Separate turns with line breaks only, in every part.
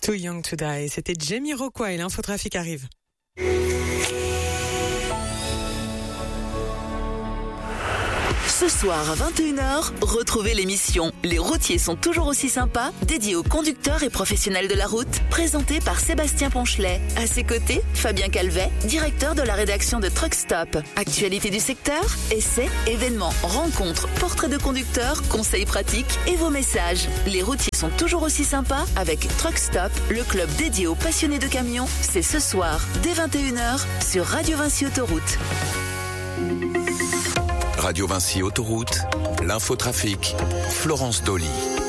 Too Young to Die, c'était Jamiroquai, l'infotrafic arrive.
Ce soir à 21h, retrouvez l'émission Les routiers sont toujours aussi sympas, dédiée aux conducteurs et professionnels de la route, présentée par Sébastien Ponchelet. À ses côtés, Fabien Calvet, directeur de la rédaction de Truck Stop. Actualité du secteur, essais, événements, rencontres, portraits de conducteurs, conseils pratiques et vos messages. Les routiers sont toujours aussi sympas avec Truck Stop, le club dédié aux passionnés de camions. C'est ce soir, dès 21h, sur Radio Vinci Autoroute.
Radio Vinci Autoroute, l'infotrafic, Florence Dolly.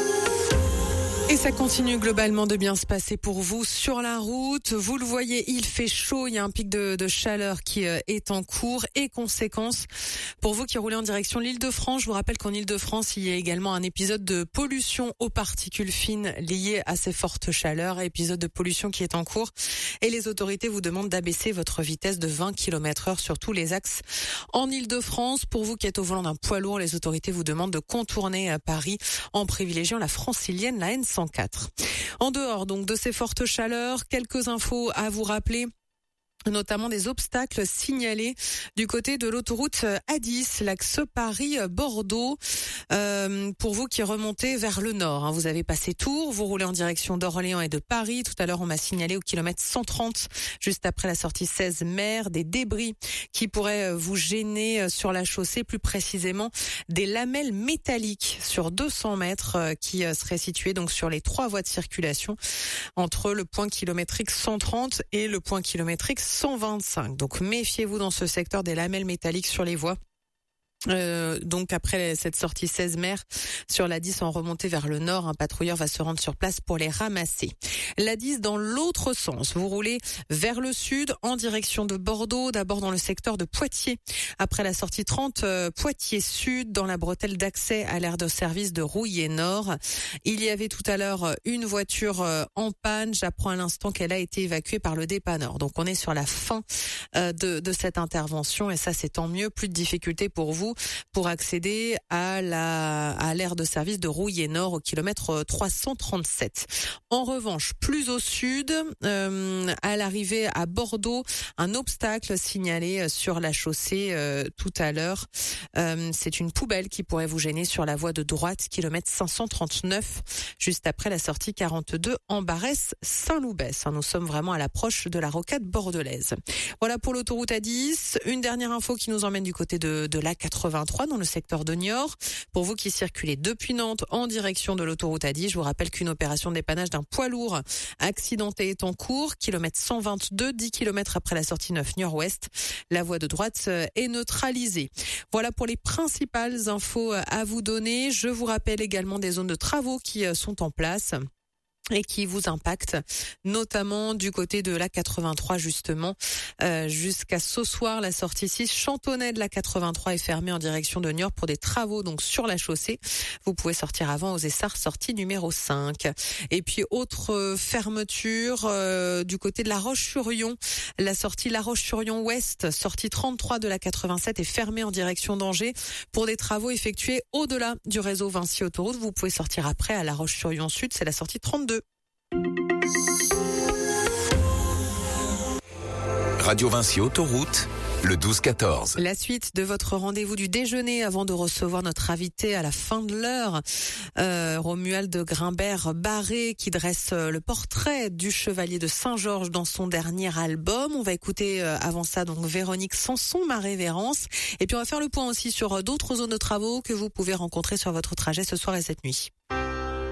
Et ça continue globalement de bien se passer pour vous sur la route. Vous le voyez, il fait chaud, il y a un pic de chaleur qui est en cours. Et conséquence, pour vous qui roulez en direction de l'Île-de-France, je vous rappelle qu'en Île-de-France, il y a également un épisode de pollution aux particules fines liées à ces fortes chaleurs. Épisode de pollution qui est en cours. Et les autorités vous demandent d'abaisser votre vitesse de 20 km/h sur tous les axes en Île-de-France. Pour vous qui êtes au volant d'un poids lourd, les autorités vous demandent de contourner à Paris en privilégiant la francilienne, la N104. En dehors donc de ces fortes chaleurs, quelques infos à vous rappeler. Notamment des obstacles signalés du côté de l'autoroute A10, l'axe Paris-Bordeaux, pour vous qui remontez vers le nord. Vous avez passé Tours, vous roulez en direction d'Orléans et de Paris. Tout à l'heure, on m'a signalé au kilomètre 130, juste après la sortie 16 mer, des débris qui pourraient vous gêner sur la chaussée, plus précisément des lamelles métalliques sur 200 mètres qui seraient situées donc sur les 3 voies de circulation entre le point kilométrique 130 et le point kilométrique 125. Donc méfiez-vous dans ce secteur des lamelles métalliques sur les voies. Donc après cette sortie 16 mer sur la 10 en remontée vers le nord, un patrouilleur va se rendre sur place pour les ramasser. La 10 dans l'autre sens, vous roulez vers le sud en direction de Bordeaux, d'abord dans le secteur de Poitiers. Après la sortie 30, Poitiers sud dans la bretelle d'accès à l'aire de service de Rouillé Nord. Il y avait tout à l'heure une voiture en panne, j'apprends à l'instant qu'elle a été évacuée par le dépanneur. Donc on est sur la fin de cette intervention et ça c'est tant mieux, plus de difficultés pour vous pour accéder à l'aire de service de Rouillé Nord au kilomètre 337. En revanche, plus au sud, à l'arrivée à Bordeaux, un obstacle signalé sur la chaussée tout à l'heure. C'est une poubelle qui pourrait vous gêner sur la voie de droite, kilomètre 539, juste après la sortie 42 en Barès-Saint-Loubès. Nous sommes vraiment à l'approche de la rocade bordelaise. Voilà pour l'autoroute A10. Une dernière info qui nous emmène du côté de l'A83 dans le secteur de Niort. Pour vous qui circulez depuis Nantes en direction de l'autoroute A10, je vous rappelle qu'une opération de dépannage d'un poids lourd accidenté est en cours. Kilomètre 122, 10 km après la sortie 9 Niort-Ouest. La voie de droite est neutralisée. Voilà pour les principales infos à vous donner. Je vous rappelle également des zones de travaux qui sont en place et qui vous impacte, notamment du côté de la 83 justement, jusqu'à ce soir. La sortie 6 Chantonnay de la 83 est fermée en direction de Niort pour des travaux donc sur la chaussée. Vous pouvez sortir avant aux Essarts, sortie numéro 5. Et puis autre fermeture du côté de La Roche-sur-Yon, la sortie La Roche-sur-Yon Ouest, sortie 33 de la 87 est fermée en direction d'Angers pour des travaux effectués au-delà du réseau Vinci Autoroute. Vous pouvez sortir après à La Roche-sur-Yon Sud, c'est la sortie 32.
Radio Vinci Autoroute, le 12-14.
La suite de votre rendez-vous du déjeuner avant de recevoir notre invité à la fin de l'heure, Romuald Grimbert-Barré, qui dresse le portrait du Chevalier de Saint-Georges dans son dernier album. On va écouter avant ça donc Véronique Sanson, ma révérence. Et puis on va faire le point aussi sur d'autres zones de travaux que vous pouvez rencontrer sur votre trajet ce soir et cette nuit.